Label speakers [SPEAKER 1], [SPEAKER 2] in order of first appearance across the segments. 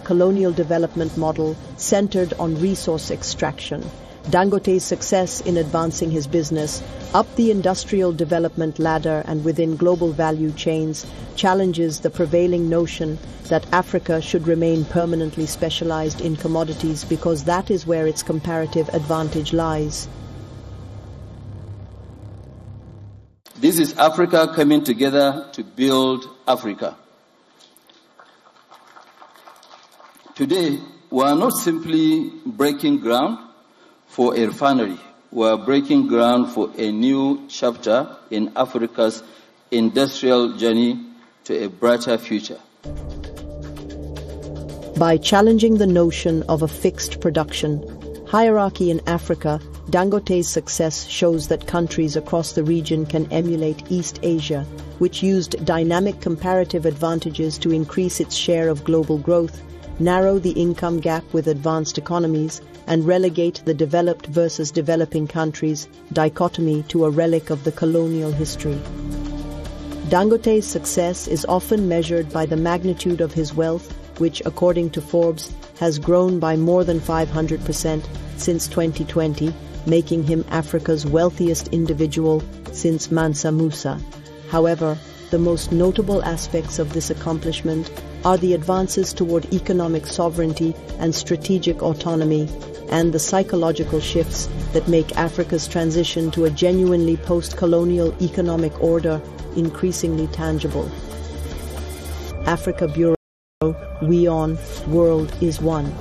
[SPEAKER 1] colonial development model centered on resource extraction. Dangote's success in advancing his business up the industrial development ladder and within global value chains challenges the prevailing notion that Africa should remain permanently specialized in commodities because that is where its comparative advantage lies.
[SPEAKER 2] This is Africa coming together to build Africa. Today, we are not simply breaking ground for a refinery. We are breaking ground for a new chapter in Africa's industrial journey to a brighter future.
[SPEAKER 1] By challenging the notion of a fixed production hierarchy in Africa, Dangote's success shows that countries across the region can emulate East Asia, which used dynamic comparative advantages to increase its share of global growth, narrow the income gap with advanced economies, and relegate the developed versus developing countries dichotomy to a relic of the colonial history. Dangote's success is often measured by the magnitude of his wealth, which, according to Forbes, has grown by more than 500% since 2020, making him Africa's wealthiest individual since Mansa Musa. However, the most notable aspects of this accomplishment are the advances toward economic sovereignty and strategic autonomy, and the psychological shifts that make Africa's transition to a genuinely post-colonial economic order increasingly tangible. Africa Bureau, WION, World is One.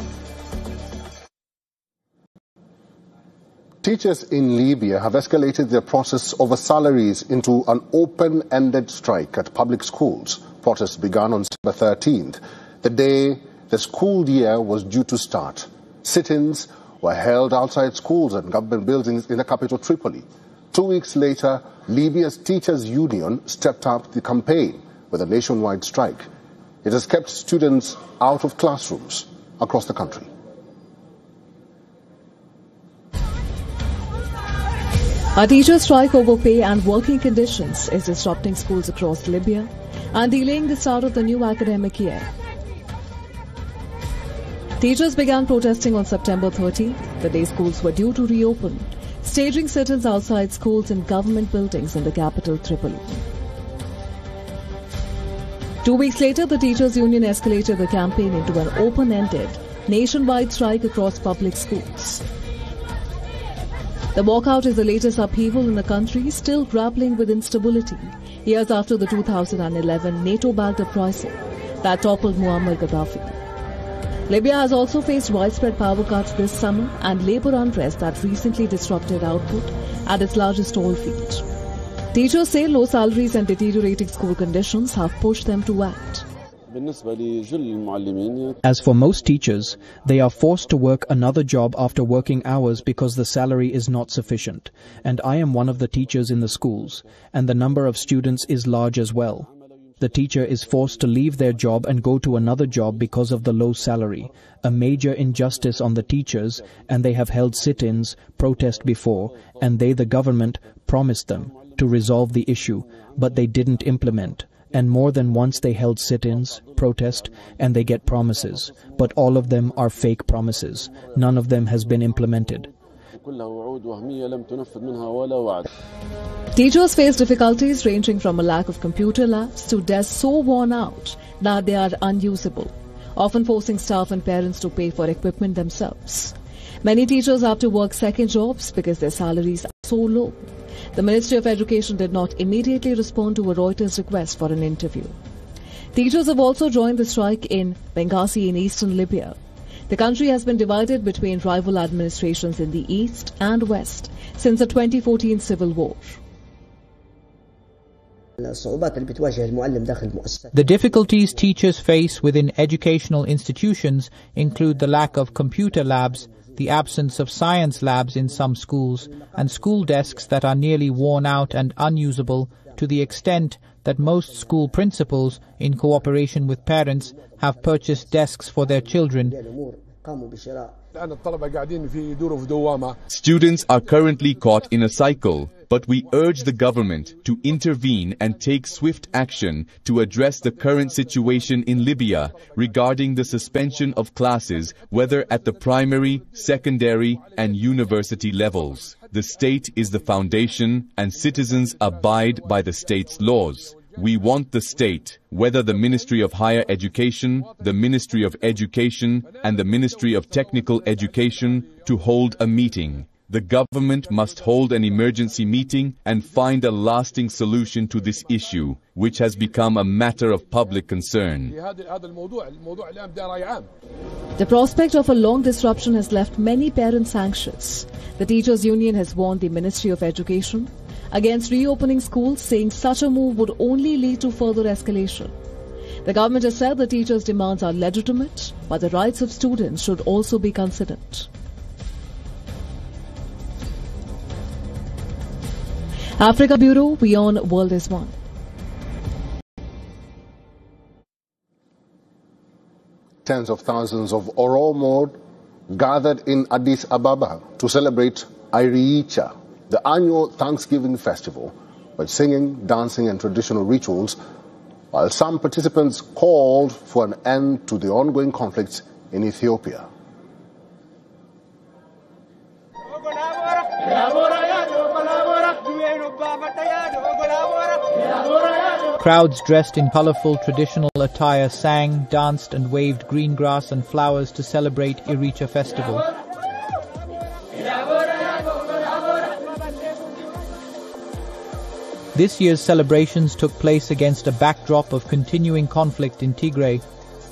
[SPEAKER 3] Teachers in Libya have escalated their process over salaries into an open-ended strike at public schools. Protests began on September 13th, the day the school year was due to start. Sit-ins were held outside schools and government buildings in the capital Tripoli. 2 weeks later, Libya's teachers' union stepped up the campaign with a nationwide strike. It has kept students out of classrooms across the country.
[SPEAKER 4] A teacher strike over pay and working conditions is disrupting schools across Libya and delaying the start of the new academic year. Teachers began protesting on September 30th, the day schools were due to reopen, staging sit-ins outside schools and government buildings in the capital Tripoli. 2 weeks later, the teachers' union escalated the campaign into an open-ended, nationwide strike across public schools. The walkout is the latest upheaval in the country, still grappling with instability, years after the 2011 NATO-backed uprising that toppled Muammar Gaddafi. Libya has also faced widespread power cuts this summer and labor unrest that recently disrupted output at its largest oil field. Teachers say low salaries and deteriorating school conditions have pushed them to act.
[SPEAKER 5] As for most teachers, they are forced to work another job after working hours because the salary is not sufficient. And I am one of the teachers in the schools, and the number of students is large as well. The teacher is forced to leave their job and go to another job because of the low salary, a major injustice on the teachers, and they have held sit-ins, protest before, and they, the government, promised them to resolve the issue, but they didn't implement. And more than once they held sit-ins, protest, and they get promises. But all of them are fake promises. None of them has been implemented.
[SPEAKER 4] Teachers face difficulties ranging from a lack of computer labs to desks so worn out that they are unusable, often forcing staff and parents to pay for equipment themselves. Many teachers have to work second jobs because their salaries are so low. The Ministry of Education did not immediately respond to a Reuters request for an interview. Teachers have also joined the strike in Benghazi in eastern Libya. The country has been divided between rival administrations in the east and west since the 2014 civil war.
[SPEAKER 6] The difficulties teachers face within educational institutions include the lack of computer labs, the absence of science labs in some schools, and school desks that are nearly worn out and unusable to the extent that most school principals, in cooperation with parents, have purchased desks for their children.
[SPEAKER 7] Students are currently caught in a cycle. But we urge the government to intervene and take swift action to address the current situation in Libya regarding the suspension of classes, whether at the primary, secondary, and university levels. The state is the foundation, and citizens abide by the state's laws. We want the state, whether the Ministry of Higher Education, the Ministry of Education, and the Ministry of Technical Education, to hold a meeting. The government must hold an emergency meeting and find a lasting solution to this issue, which has become a matter of public concern.
[SPEAKER 4] The prospect of a long disruption has left many parents anxious. The Teachers' Union has warned the Ministry of Education against reopening schools, saying such a move would only lead to further escalation. The government has said the teachers' demands are legitimate, but the rights of students should also be considered. Africa Bureau, WION World is One.
[SPEAKER 3] Tens of thousands of Oromo gathered in Addis Ababa to celebrate Iricha, the annual Thanksgiving festival, with singing, dancing and traditional rituals, while some participants called for an end to the ongoing conflicts in Ethiopia.
[SPEAKER 6] Crowds dressed in colorful traditional attire sang, danced and waved green grass and flowers to celebrate Iricha festival. This year's celebrations took place against a backdrop of continuing conflict in Tigray.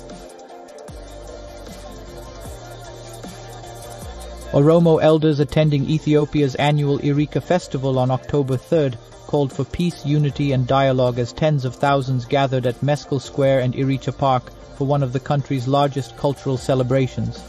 [SPEAKER 6] Oromo elders attending Ethiopia's annual Iricha festival on October 3rd called for peace, unity and dialogue as tens of thousands gathered at Meskel Square and Iricha Park for one of the country's largest cultural celebrations.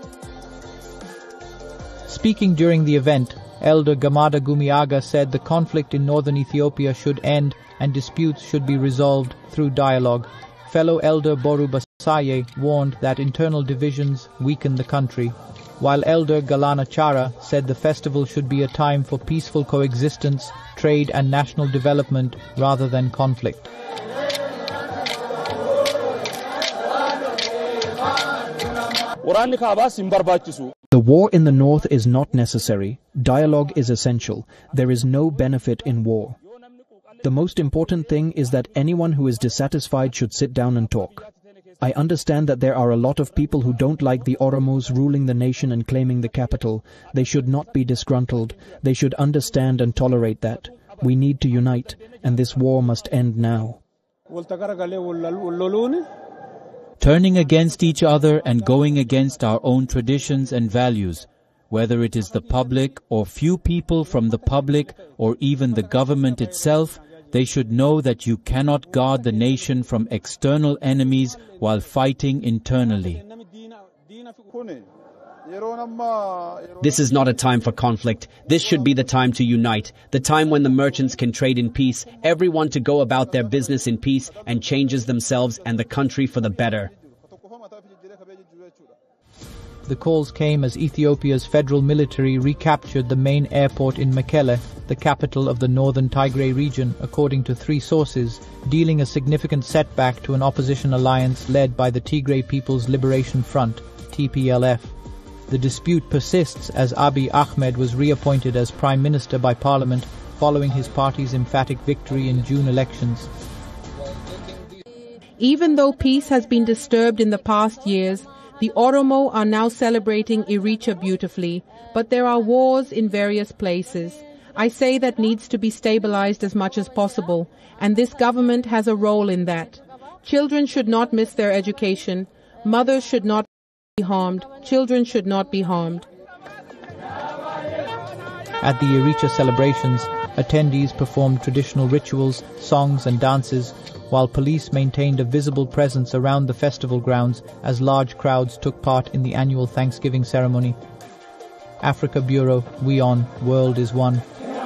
[SPEAKER 6] Speaking during the event, Elder Gamada Gumiaga said the conflict in northern Ethiopia should end and disputes should be resolved through dialogue. Fellow Elder Boru Basaye warned that internal divisions weaken the country, while Elder Galana Chara said the festival should be a time for peaceful coexistence, trade and national development rather than conflict.
[SPEAKER 5] The war in the north is not necessary. Dialogue is essential. There is no benefit in war. The most important thing is that anyone who is dissatisfied should sit down and talk. I understand that there are a lot of people who don't like the Oromos ruling the nation and claiming the capital. They should not be disgruntled. They should understand and tolerate that. We need to unite, and this war must end now.
[SPEAKER 8] Turning against each other and going against our own traditions and values, whether it is the public or few people from the public or even the government itself, they should know that you cannot guard the nation from external enemies while fighting internally.
[SPEAKER 9] This is not a time for conflict. This should be the time to unite, the time when the merchants can trade in peace, everyone to go about their business in peace and changes themselves and the country for the better.
[SPEAKER 6] The calls came as Ethiopia's federal military recaptured the main airport in Mekelle, the capital of the northern Tigray region, according to 3 sources, dealing a significant setback to an opposition alliance led by the Tigray People's Liberation Front, TPLF. The dispute persists as Abiy Ahmed was reappointed as Prime Minister by Parliament following his party's emphatic victory in June elections.
[SPEAKER 10] Even though peace has been disturbed in the past years, the Oromo are now celebrating Iricha beautifully, but there are wars in various places. I say that needs to be stabilized as much as possible, and this government has a role in that. Children should not miss their education. Mothers should not be harmed. Children should not be harmed.
[SPEAKER 6] At the Iricha celebrations, attendees performed traditional rituals, songs and dances, while police maintained a visible presence around the festival grounds as large crowds took part in the annual Thanksgiving ceremony. Africa Bureau, WION World is One.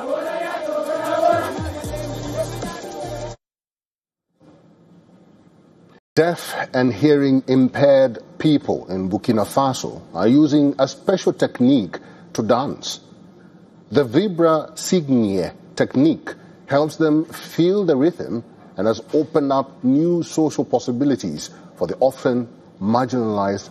[SPEAKER 3] Deaf and hearing impaired people in Burkina Faso are using a special technique to dance. The Vibra Signe technique helps them feel the rhythm and has opened up new social possibilities for the often marginalized